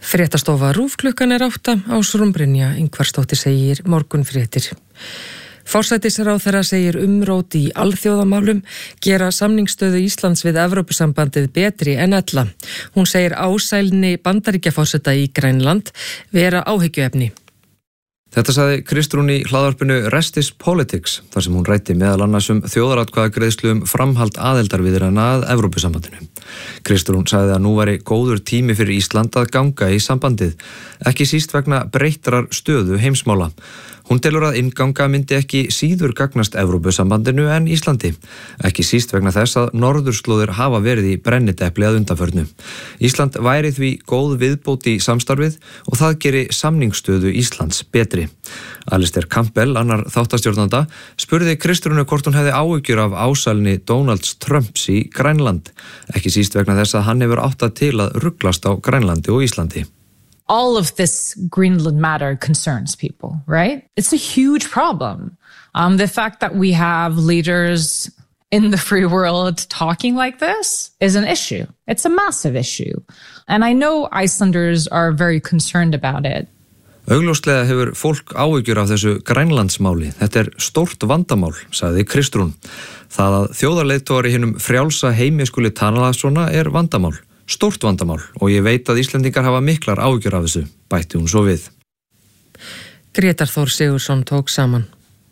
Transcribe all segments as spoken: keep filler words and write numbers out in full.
Fréttastofa RÚV klukkan er átta, Ásrún Brynja Ingvarsdóttir segir morgunfréttir. Forsætisráðherra segir umrót í alþjóðamálum gera samningsstöðu Íslands við Evrópusambandið betri en ella. Hún segir ásælni Bandaríkjaforseta í Grænland vera áhyggjuefni. Þetta sagði Kristrún í hlaðvarpinu Restis Politics, þar sem hún ræddi meðal annars um þjóðaratkvæðagreiðslu um framhald aðildarviðræðna að Evrópusambandinu. Kristrún sagði að nú væri góður tími fyrir Ísland að ganga í sambandið, ekki síst vegna breyttrar stöðu heimsmála. Hún telur að innganga myndi ekki síður gagnast Evrópusambandinu en Íslandi, ekki síst vegna þess að norðurslóðir hafa verið í brennidepli að undanförnu. Ísland væri því góð viðbót í samstarfið og það geri samningsstöðu Íslands betri. Alistair Campbell, annar þáttastjórnanda, spurði Kristrúnu hvort hún hefði áhyggjur af ásælni Donalds Trumps í Grænland, ekki síst vegna þess að hann hefur áttað til að ruglast á Grænlandi og Íslandi. All of this Greenland matter concerns people, right? It's a huge problem. Um, the fact that we have leaders in the free world talking like this is an issue. It's a massive issue. And I know Icelanders are very concerned about it. Augljóslega hefur fólk áhyggjur af þessu Grænlandsmáli. Þetta er stórt vandamál, sagði Kristrún. Það að þjóðarleiðtogar í hinum frjálsa heimi skuli tala svona er vandamál. Stórt vandamál og ég veit að Íslendingar hafa miklar áhyggjur af þessu, bætti hún svo við. Grétar Þór Sigurðsson tók saman.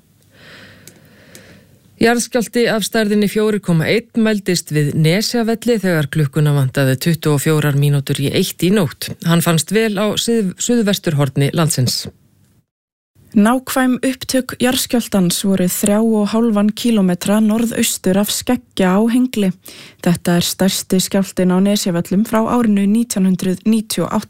Jarðskjálfti af stærðinni fjögur komma eitt mældist við Nesjavelli þegar klukkuna vantaði tuttugu og fjórar mínútur í eitt í nótt. Hann fannst vel á suðvesturhorni landsins. Nákvæm upptök jarðskjálftans voru þrjá og hálfan kílómetra norðaustur af Skeggja á Hengli. Þetta er stærsti skjálftinn á Nesjavöllum frá árinu nítján hundruð níutíu og átta.